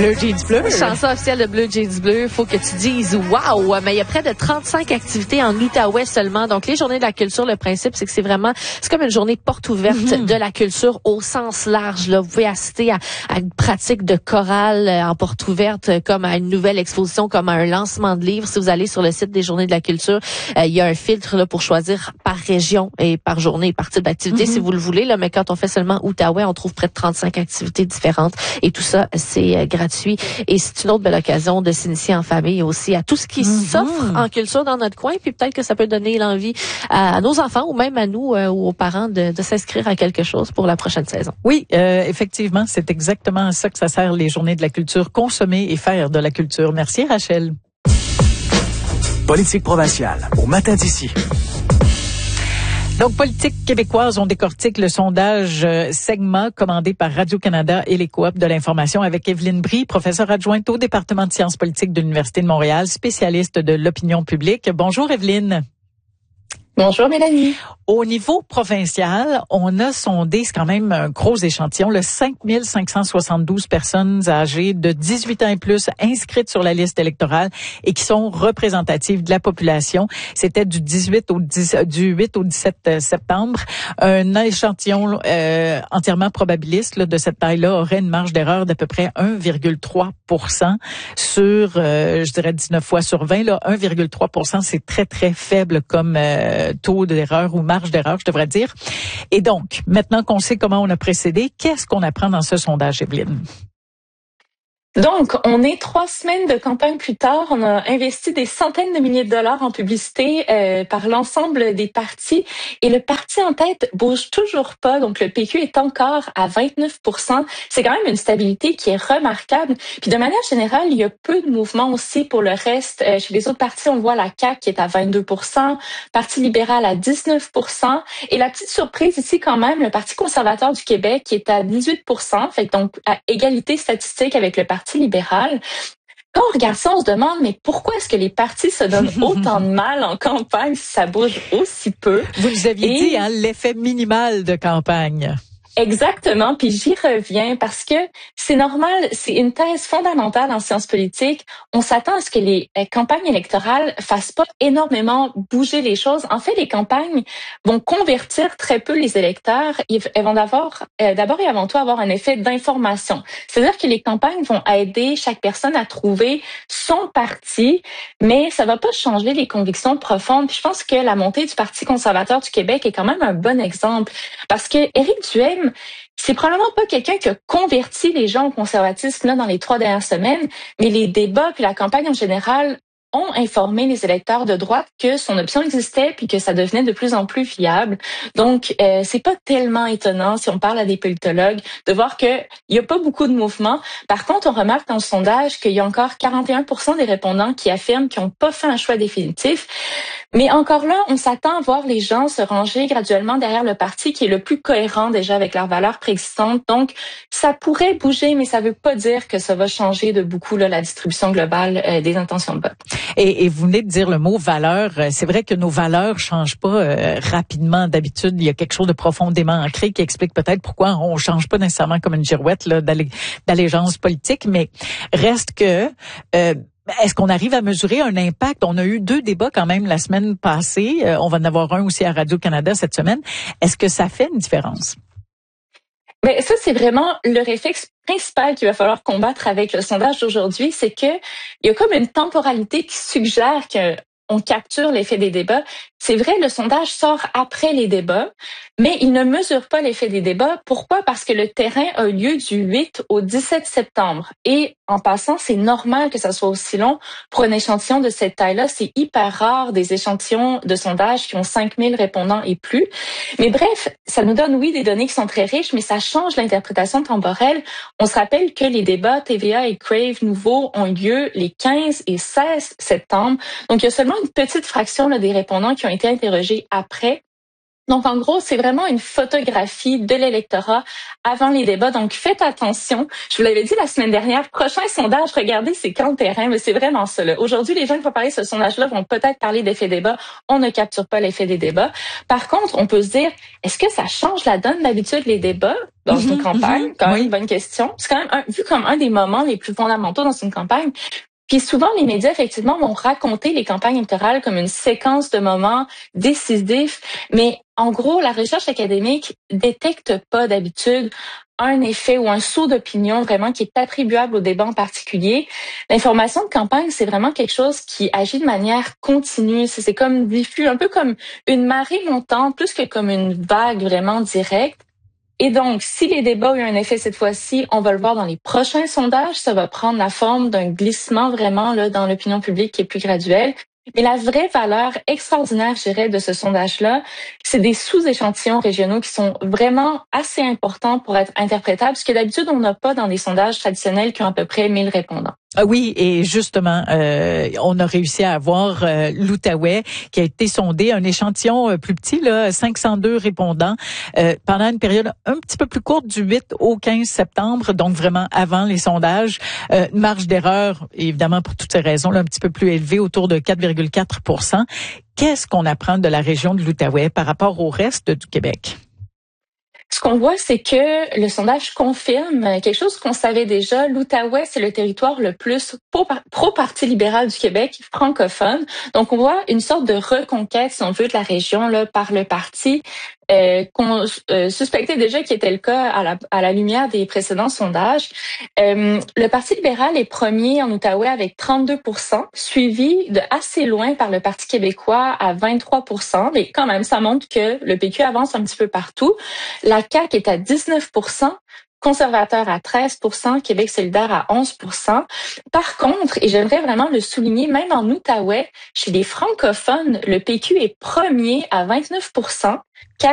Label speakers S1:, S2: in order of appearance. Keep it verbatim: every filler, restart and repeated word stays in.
S1: Bleu Jeans Bleu.
S2: Chanson officielle de Bleu Jeans Bleu. Faut que tu dises waouh. Mais il y a près de trente-cinq activités en Outaouais seulement. Donc, les journées de la culture, le principe, c'est que c'est vraiment, c'est comme une journée porte ouverte mm-hmm. de la culture au sens large, là. Vous pouvez assister à, à une pratique de chorale en porte ouverte, comme à une nouvelle exposition, comme à un lancement de livres. Si vous allez sur le site des journées de la culture, euh, il y a un filtre, là, pour choisir par région et par journée, par type d'activité, mm-hmm. si vous le voulez, là. Mais quand on fait seulement Outaouais, on trouve près de trente-cinq activités différentes. Et tout ça, c'est euh, gratuit. Et c'est une autre belle occasion de s'initier en famille aussi à tout ce qui mm-hmm. s'offre en culture dans notre coin. Puis peut-être que ça peut donner l'envie à, à nos enfants ou même à nous euh, ou aux parents de, de s'inscrire à quelque chose pour la prochaine saison.
S1: Oui, euh, effectivement, c'est exactement à ça que ça sert les journées de la culture. Consommer et faire de la culture. Merci Rachel.
S3: Politique provinciale au matin d'ici.
S1: Donc, Politique québécoise, on décortique le sondage euh, Segma commandé par Radio-Canada et les coops de l'information avec Evelyne Brie, professeure adjointe au département de sciences politiques de l'Université de Montréal, spécialiste de l'opinion publique. Bonjour Evelyne.
S4: Bonjour Mélanie.
S1: Au niveau provincial, on a sondé, c'est quand même un gros échantillon, le cinq mille cinq cent soixante-douze personnes âgées de dix-huit ans et plus inscrites sur la liste électorale et qui sont représentatives de la population. C'était du dix-huit au dix, du huit au dix-sept septembre. Un échantillon euh, entièrement probabiliste là, de cette taille-là aurait une marge d'erreur d'à peu près un virgule trois pour cent sur, euh, je dirais dix-neuf fois sur vingt. Là, un virgule trois pour cent, c'est très très faible comme euh, taux d'erreur ou marge d'erreur, je devrais dire. Et donc, maintenant qu'on sait comment on a précédé, qu'est-ce qu'on apprend dans ce sondage, Evelyne?
S4: Donc, on est trois semaines de campagne plus tard. On a investi des centaines de milliers de dollars en publicité euh, par l'ensemble des partis. Et le parti en tête bouge toujours pas. Donc, le P Q est encore à vingt-neuf pour cent. C'est quand même une stabilité qui est remarquable. Puis, de manière générale, il y a peu de mouvements aussi pour le reste. Euh, chez les autres partis, on voit la C A Q qui est à vingt-deux pour cent, Parti libéral à dix-neuf pour cent. Et la petite surprise ici, quand même, le Parti conservateur du Québec qui est à dix-huit pour cent. Fait que donc, à égalité statistique avec le Parti libéral. Quand on regarde ça, on se demande, mais pourquoi est-ce que les partis se donnent autant de mal en campagne si ça bouge aussi peu?
S1: Vous nous aviez Et... dit, hein, l'effet minimal de campagne.
S4: Exactement, puis j'y reviens parce que c'est normal, c'est une thèse fondamentale en sciences politiques. On s'attend à ce que les campagnes électorales fassent pas énormément bouger les choses. En fait, les campagnes vont convertir très peu les électeurs. Elles vont d'abord, euh, d'abord et avant tout avoir un effet d'information. C'est-à-dire que les campagnes vont aider chaque personne à trouver son parti, mais ça va pas changer les convictions profondes. Puis je pense que la montée du Parti conservateur du Québec est quand même un bon exemple parce que Éric Duhaime, c'est probablement pas quelqu'un qui a converti les gens au conservatisme là dans les trois dernières semaines, mais les débats puis la campagne en général ont informé les électeurs de droite que son option existait puis que ça devenait de plus en plus viable. Donc, euh, c'est pas tellement étonnant si on parle à des politologues de voir que il y a pas beaucoup de mouvements. Par contre, on remarque dans le sondage qu'il y a encore quarante et un pour cent des répondants qui affirment qu'ils n'ont pas fait un choix définitif. Mais encore là, on s'attend à voir les gens se ranger graduellement derrière le parti qui est le plus cohérent déjà avec leurs valeurs préexistantes. Donc, ça pourrait bouger, mais ça veut pas dire que ça va changer de beaucoup là, la distribution globale euh, des intentions de vote.
S1: Et, et vous venez de dire le mot valeur. C'est vrai que nos valeurs changent pas euh, rapidement. D'habitude, il y a quelque chose de profondément ancré qui explique peut-être pourquoi on change pas nécessairement comme une girouette là, d'allé- d'allégeance politique. Mais reste que... Euh, Est-ce qu'on arrive à mesurer un impact? On a eu deux débats quand même la semaine passée. Euh, on va en avoir un aussi à Radio-Canada cette semaine. Est-ce que ça fait une différence?
S4: Mais ça, c'est vraiment le réflexe principal qu'il va falloir combattre avec le sondage d'aujourd'hui, c'est que il y a comme une temporalité qui suggère que on capture l'effet des débats. C'est vrai, le sondage sort après les débats, mais il ne mesure pas l'effet des débats. Pourquoi? Parce que le terrain a eu lieu du huit au dix-sept septembre. Et en passant, c'est normal que ça soit aussi long pour un échantillon de cette taille-là. C'est hyper rare des échantillons de sondage qui ont cinq mille répondants et plus. Mais bref, ça nous donne, oui, des données qui sont très riches, mais ça change l'interprétation temporelle. On se rappelle que les débats T V A et Crave nouveaux ont eu lieu les quinze et seize septembre. Donc, il y a seulement une petite fraction là, des répondants qui ont été interrogés après Donc, en gros, c'est vraiment une photographie de l'électorat avant les débats. Donc, faites attention. Je vous l'avais dit la semaine dernière, prochain sondage, regardez, c'est quand le terrain, mais c'est vraiment ça. Là. Aujourd'hui, les gens qui vont parler de ce sondage-là vont peut-être parler d'effet débat. On ne capture pas l'effet des débats. Par contre, on peut se dire, est-ce que ça change la donne d'habitude, les débats dans mm-hmm, une campagne? Mm-hmm, quand même oui. Une bonne question. C'est quand même un, vu comme un des moments les plus fondamentaux dans une campagne. Puis souvent, les médias, effectivement, vont raconter les campagnes électorales comme une séquence de moments décisifs. Mais en gros, la recherche académique détecte pas d'habitude un effet ou un saut d'opinion vraiment qui est attribuable au débat en particulier. L'information de campagne, c'est vraiment quelque chose qui agit de manière continue. C'est comme diffus, un peu comme une marée montante, plus que comme une vague vraiment directe. Et donc, si les débats ont eu un effet cette fois-ci, on va le voir dans les prochains sondages. Ça va prendre la forme d'un glissement vraiment là dans l'opinion publique qui est plus graduel. Mais la vraie valeur extraordinaire, je dirais, de ce sondage-là, c'est des sous-échantillons régionaux qui sont vraiment assez importants pour être interprétables, ce que d'habitude, on n'a pas dans des sondages traditionnels qui ont à peu près mille répondants.
S1: Ah oui, et justement, euh, on a réussi à avoir euh, l'Outaouais qui a été sondé, un échantillon euh, plus petit, là, cinq cent deux répondants, euh, pendant une période un petit peu plus courte du huit au quinze septembre, donc vraiment avant les sondages. Euh, marge d'erreur, évidemment, pour toutes ces raisons, là, un petit peu plus élevée, autour de quatre virgule quatre pour cent. Qu'est-ce qu'on apprend de la région de l'Outaouais par rapport au reste du Québec?
S4: Ce qu'on voit, c'est que le sondage confirme quelque chose qu'on savait déjà. L'Outaouais, c'est le territoire le plus pro-Parti libéral du Québec, francophone. Donc, on voit une sorte de reconquête, si on veut, de la région là par le parti. Euh, qu'on euh, suspectait déjà qu'il était le cas à la, à la lumière des précédents sondages. Euh, le Parti libéral est premier en Outaouais avec trente-deux pour cent, suivi de assez loin par le Parti québécois à vingt-trois pour cent. Mais quand même, ça montre que le P Q avance un petit peu partout. La C A Q est à dix-neuf pour cent. Conservateur à treize pour cent, Québec solidaire à onze pour cent. Par contre, et j'aimerais vraiment le souligner, même en Outaouais, chez les francophones, le P Q est premier à vingt-neuf pour cent.